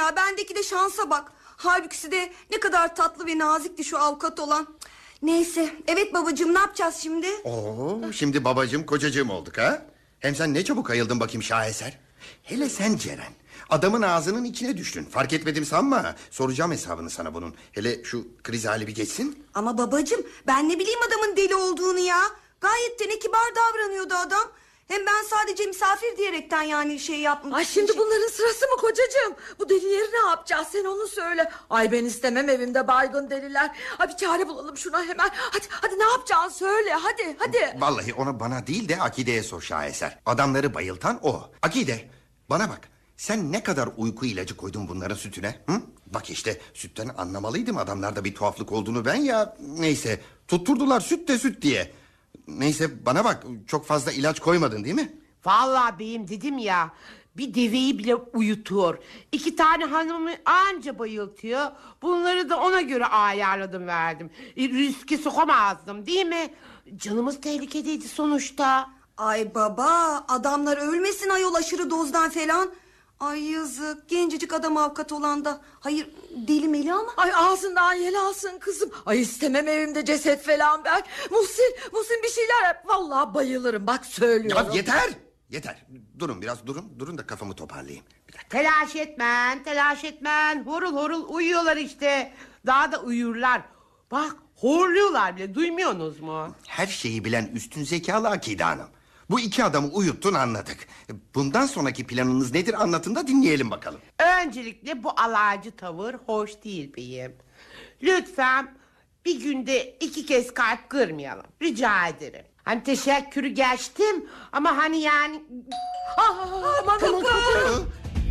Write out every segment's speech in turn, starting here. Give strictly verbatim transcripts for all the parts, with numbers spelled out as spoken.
ya, bendeki de şansa bak. Halbuki de ne kadar tatlı ve nazikti şu avukat olan. Neyse, evet babacığım, ne yapacağız şimdi? Oo, şimdi babacığım kocacığım olduk ha. Hem sen ne çabuk ayıldın bakayım şaheser. Hele sen Ceren, adamın ağzının içine düştün. Fark etmedim sanma. Soracağım hesabını sana bunun. Hele şu kriz hali bir geçsin. Ama babacığım, ben ne bileyim adamın deli olduğunu ya. Gayet de ne kibar davranıyordu adam. Hem ben sadece misafir diyerekten yani şey yapmış. Ay şimdi şey... bunların sırası mı kocacığım? Bu delileri ne yapacağız, sen onu söyle. Ay ben istemem evimde baygın deliler. Ay bir çare bulalım şuna hemen. Hadi hadi ne yapacaksın söyle, hadi hadi. Vallahi ona bana değil de Akide'ye sor şaheser. Adamları bayıltan o. Akide, bana bak. Sen ne kadar uyku ilacı koydun bunların sütüne? Hı? Bak işte sütten anlamalıydım adamlarda bir tuhaflık olduğunu ben ya. Neyse tutturdular süt de süt diye. Neyse bana bak, çok fazla ilaç koymadın değil mi? Vallahi beyim dedim ya, bir deveyi bile uyutuyor. İki tane hanımı anca bayıltıyor. Bunları da ona göre ayarladım verdim. E, riske sokamazdım değil mi? Canımız tehlikedeydi sonuçta. Ay baba, adamlar ölmesin ayol aşırı dozdan falan. Ay yazık, gencecik adam avukat olan da. Hayır, deli meli ama. Ay ağzından yel alsın kızım. Ay istemem evimde ceset falan ben. Muhsin, Muhsin bir şeyler yap. Vallahi bayılırım bak söylüyorum. Ya yeter, yeter. Durun biraz durun, durun da kafamı toparlayayım. Bir dakika. Telaş etmen, telaş etmen. Horul horul uyuyorlar işte. Daha da uyurlar. Bak horluyorlar bile, duymuyorsunuz mu? Her şeyi bilen üstün zekalı Akide Hanım. Bu iki adamı uyuttun, anladık. Bundan sonraki planınız nedir, anlatın da dinleyelim bakalım. Öncelikle bu alaycı tavır hoş değil beyim. Lütfen bir günde iki kez kalp kırmayalım. Rica ederim. Hani teşekkürü geçtim ama hani yani... Ah, aman Tamam, tamam.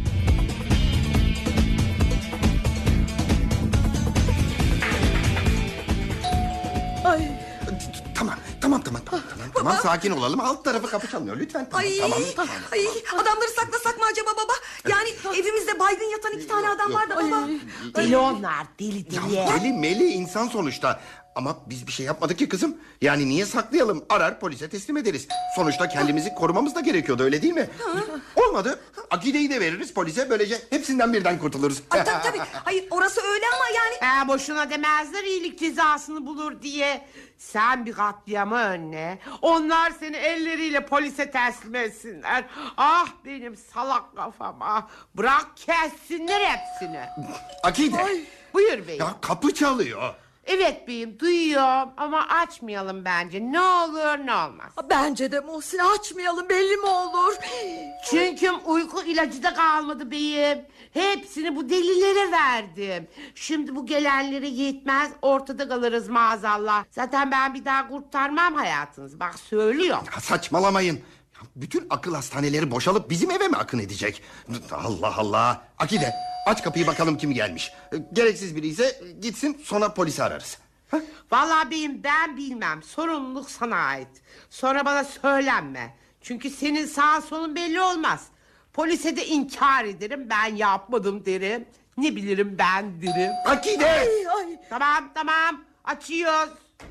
Ay. Tamam, tamam, tamam, tamam, tamam, tamam, sakin olalım. Alt tarafı kapı çalmıyor, lütfen. Tamam, Ay, tamam, tamam, ay, tamam. adamları saklasak mı acaba baba? Yani evimizde baygın yatan iki tane adam var da baba. Deli onlar, deli deli. Ya, deli meli insan sonuçta. Ama biz bir şey yapmadık ki kızım. Yani niye saklayalım? Arar polise teslim ederiz. Sonuçta kendimizi korumamız da gerekiyordu, öyle değil mi? Olmadı. Akide'yi de veririz polise. Böylece hepsinden birden kurtuluruz. Ay tabii tabii. Hayır orası öyle ama yani. Ee, boşuna demezler iyilik cezasını bulur diye. Sen bir katliamı önle. Onlar seni elleriyle polise teslim etsinler. Ah benim salak kafama. Bırak kessinler hepsini. Akide. Ay, buyur beyim. Ya kapı çalıyor. Evet beyim, duyuyorum ama açmayalım bence. Ne olur ne olmaz. Bence de Muhsin, açmayalım, belli mi olur? Çünkü uyku ilacı da kalmadı beyim. Hepsini bu delilere verdim. Şimdi bu gelenlere yetmez, ortada kalırız maazallah. Zaten ben bir daha kurtarmam hayatınızı. Bak söylüyorum. Ya saçmalamayın. Ya bütün akıl hastaneleri boşalıp bizim eve mi akın edecek? Allah Allah. Akide, aç kapıyı bakalım kim gelmiş. Gereksiz biri ise gitsin, sonra polisi ararız. Hah? Vallahi beyim ben bilmem. Sorumluluk sana ait. Sonra bana söylenme. Çünkü senin sağ solun belli olmaz. Polise de inkar ederim, ben yapmadım derim. Ne bilirim ben derim. Akide! Ay, ay. Tamam tamam, açıyoruz.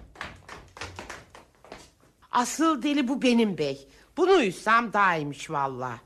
Asıl deli bu benim bey. Bunu uysam daha iyiymiş vallahi.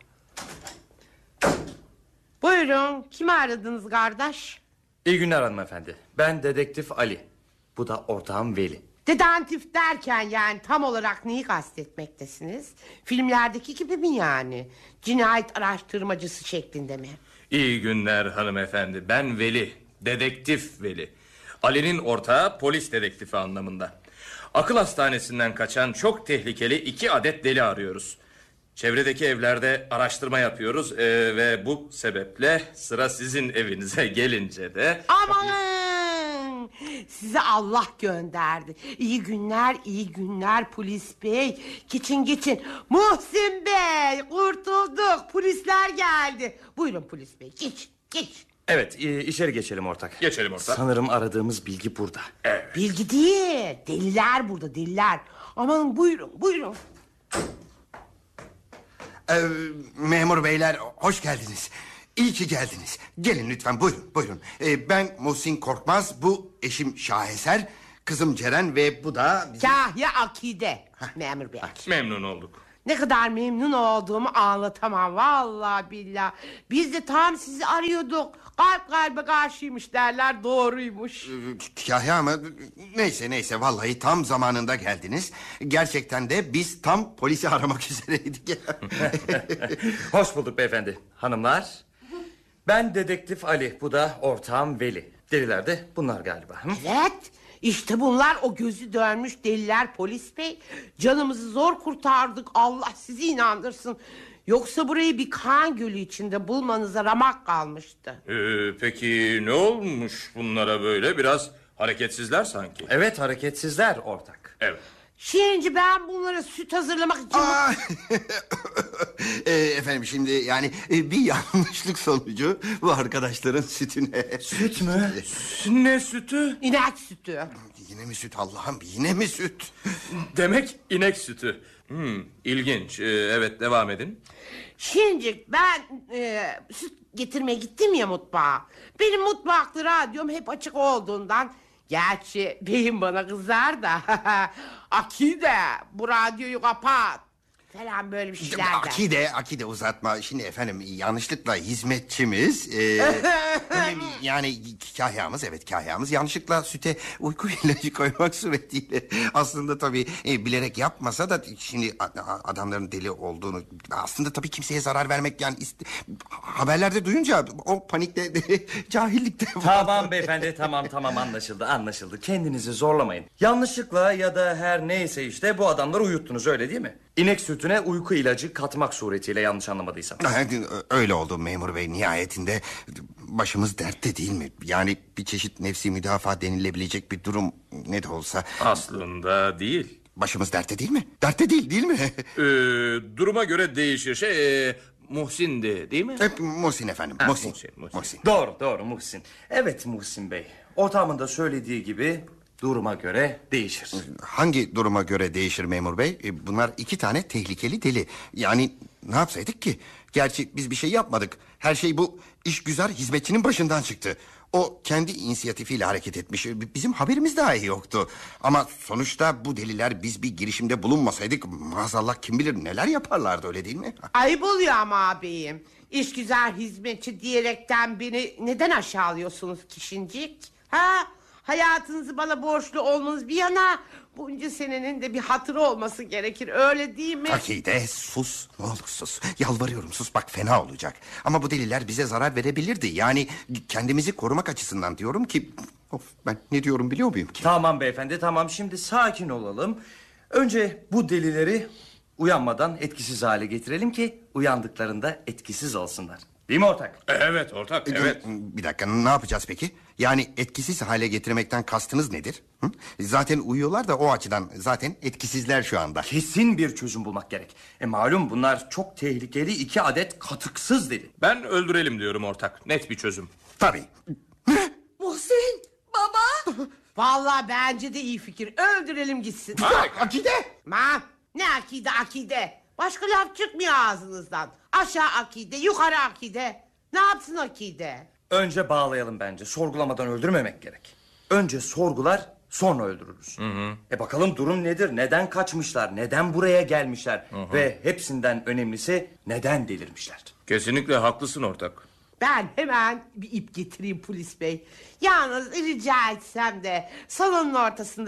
Buyurun, kimi aradınız kardeş? İyi günler hanımefendi. Ben dedektif Ali. Bu da ortağım Veli. Dedektif derken yani tam olarak neyi kastetmektesiniz? Filmlerdeki gibi mi yani? Cinayet araştırmacısı şeklinde mi? İyi günler hanımefendi. Ben Veli. Dedektif Veli. Ali'nin ortağı polis dedektifi anlamında. Akıl hastanesinden kaçan çok tehlikeli iki adet deli arıyoruz. Çevredeki evlerde araştırma yapıyoruz ee, ve bu sebeple sıra sizin evinize gelince de... Amanın! Size Allah gönderdi. İyi günler, iyi günler polis bey. Geçin geçin. Muhsin Bey, kurtulduk. Polisler geldi. Buyurun polis bey, geç, geç. Evet, e, içeri geçelim ortak. Geçelim ortak. Sanırım aradığımız bilgi burada. Evet. Bilgi değil, deliler burada, deliler. Aman buyurun, buyurun. Ee, memur beyler, hoş geldiniz. İyi ki geldiniz. Gelin lütfen, buyurun, buyurun. Ee, ben Muhsin Korkmaz, bu eşim Şaheser, kızım Ceren ve bu da... Bizim... Kahya Akide, memur bey. Memnun olduk. Ne kadar memnun olduğumu anlatamam vallahi billahi. Biz de tam sizi arıyorduk. Kalp kalbe karşıymış derler, doğruymuş. Kahya mı? Neyse neyse vallahi tam zamanında geldiniz. Gerçekten de biz tam polisi aramak üzereydik. Hoş bulduk beyefendi. Hanımlar. Ben dedektif Ali. Bu da ortağım Veli. Deliler de bunlar galiba. Hı? Evet, işte bunlar o gözü dönmüş deliler polis bey. Canımızı zor kurtardık, Allah sizi inandırsın. Yoksa burayı bir kan gölü içinde bulmanıza ramak kalmıştı. Ee, peki ne olmuş bunlara böyle? Biraz hareketsizler sanki. Evet, hareketsizler ortak. Evet. Şimdi ben bunlara süt hazırlamak için... Aa, e, efendim şimdi yani e, bir yanlışlık sonucu bu arkadaşların sütüne... Süt mü? Ne sütü? İnek sütü. Yine mi süt Allah'ım, yine mi süt? Demek inek sütü. Hmm, ilginç. Ee, evet devam edin. Şimdi ben e, süt getirmeye gittim ya mutfağa. Benim mutfakta radyom hep açık olduğundan... Gerçi beyim bana kızar da... Akide, bu radyoyu kapat falan böyle bir şeyler der. Akide, akide uzatma. Şimdi efendim yanlışlıkla hizmetçimiz... E, yani kahyamız, evet kahyamız yanlışlıkla süte uyku ilacı koymak suretiyle... Aslında tabii e, bilerek yapmasa da... Şimdi adamların deli olduğunu... Aslında tabii kimseye zarar vermek yani... Iste, haberlerde duyunca o panikte, cahillikte... Tamam beyefendi, tamam tamam anlaşıldı anlaşıldı. Kendinizi zorlamayın. Yanlışlıkla ya da her neyse işte bu adamları uyuttunuz, öyle değil mi? İnek sütüne uyku ilacı katmak suretiyle, yanlış anlamadıysam. Öyle oldu memur bey, nihayetinde başımız dertte değil mi? Yani bir çeşit nefsi müdafaa denilebilecek bir durum ne de olsa. Aslında değil. Başımız dertte değil mi? Dertte değil değil mi? Ee, duruma göre değişir. Şey e, Muhsin'di değil mi? Hep Muhsin efendim. Ha, Muhsin. Muhsin, Muhsin. Muhsin. Doğru doğru Muhsin. Evet Muhsin Bey. Ortağımın da söylediği gibi duruma göre değişir. Hangi duruma göre değişir memur bey? E, Bunlar iki tane tehlikeli deli. Yani ne yapsaydık ki? Gerçi biz bir şey yapmadık. Her şey bu işgüzar hizmetçinin başından çıktı. O kendi inisiyatifiyle hareket etmiş. Bizim haberimiz dahi yoktu. Ama sonuçta bu deliler biz bir girişimde bulunmasaydık... maazallah kim bilir neler yaparlardı, öyle değil mi? Ayıp oluyor ama ağabeyim. İşgüzar hizmetçi diyerekten beni neden aşağılıyorsunuz kişincik? Ha? Hayatınızı bana borçlu olmanız bir yana... bunca senenin de bir hatırı olması gerekir, öyle değil mi? Akide sus, ne olur sus. Yalvarıyorum sus, bak fena olacak. Ama bu deliler bize zarar verebilirdi. Yani kendimizi korumak açısından diyorum ki... Of, ben ne diyorum biliyor muyum ki? Tamam beyefendi tamam, şimdi sakin olalım. Önce bu delileri uyanmadan etkisiz hale getirelim ki uyandıklarında etkisiz olsunlar. Değil mi ortak? Evet ortak, evet. Bir dakika, ne yapacağız peki? Yani etkisiz hale getirmekten kastınız nedir? Hı? Zaten uyuyorlar da o açıdan zaten etkisizler şu anda. Kesin bir çözüm bulmak gerek. E malum bunlar çok tehlikeli iki adet katıksız deli. Ben öldürelim diyorum ortak. Net bir çözüm. Tabii. Muhsin baba. Vallahi bence de iyi fikir, öldürelim gitsin. Akide! Aman ne akide akide. Başka laf çıkmıyor ağzınızdan. Aşağı akide, yukarı akide. Ne yapsın akide? Önce bağlayalım bence. Sorgulamadan öldürmemek gerek. Önce sorgular, sonra öldürürüz. Hı hı. E bakalım durum nedir? Neden kaçmışlar? Neden buraya gelmişler? Hı hı. Ve hepsinden önemlisi neden delirmişler? Kesinlikle haklısın ortak. Ben hemen bir ip getireyim polis bey. Yalnız rica etsem de salonun ortasında